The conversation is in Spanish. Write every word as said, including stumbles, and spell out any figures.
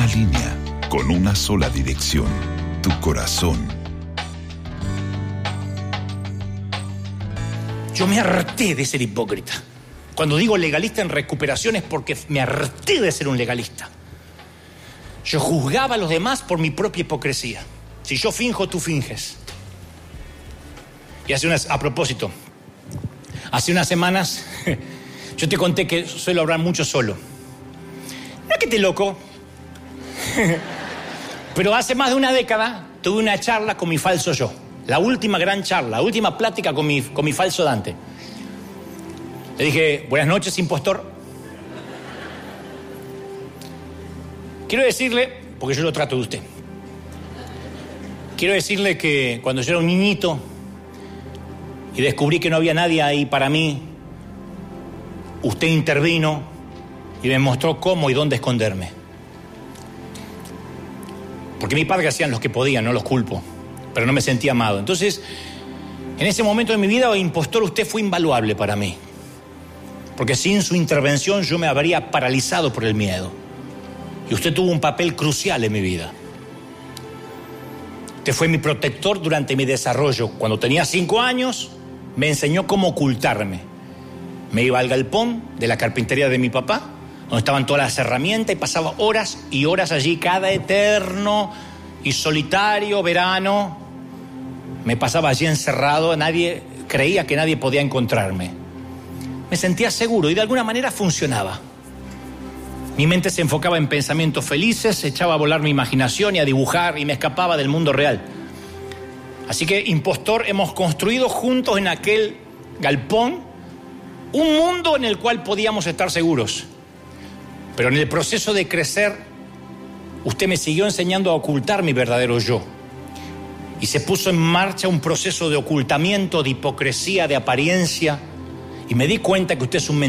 línea, con una sola dirección, tu corazón. Yo me harté de ser hipócrita. Cuando digo legalista en recuperación es porque me harté de ser un legalista. Yo juzgaba a los demás por mi propia hipocresía. Si yo finjo, tú finges. Y hace unas, a propósito, hace unas semanas yo te conté que suelo hablar mucho solo. No es que esté loco, pero hace más de una década tuve una charla con mi falso yo. La última gran charla, la última plática con mi, con mi falso Dante. Le dije, buenas noches, impostor. Quiero decirle, porque yo lo trato de usted, quiero decirle que cuando yo era un niñito y descubrí que no había nadie ahí para mí, usted intervino y me mostró cómo y dónde esconderme. Porque mis padres hacían lo que podían, no los culpo, pero no me sentía amado. Entonces, en ese momento de mi vida, impostor, usted fue invaluable para mí. Porque sin su intervención yo me habría paralizado por el miedo. Y usted tuvo un papel crucial en mi vida. Usted fue mi protector durante mi desarrollo. Cuando tenía cinco años, me enseñó cómo ocultarme. Me iba al galpón de la carpintería de mi papá, donde estaban todas las herramientas, y pasaba horas y horas allí, cada eterno y solitario verano. Me pasaba allí encerrado, nadie creía que nadie podía encontrarme. Me sentía seguro y de alguna manera funcionaba. Mi mente se enfocaba en pensamientos felices, echaba a volar mi imaginación y a dibujar, y me escapaba del mundo real. Así que, impostor, hemos construido juntos en aquel galpón un mundo en el cual podíamos estar seguros. Pero en el proceso de crecer, usted me siguió enseñando a ocultar mi verdadero yo. Y se puso en marcha un proceso de ocultamiento, de hipocresía, de apariencia. Y me di cuenta que usted es un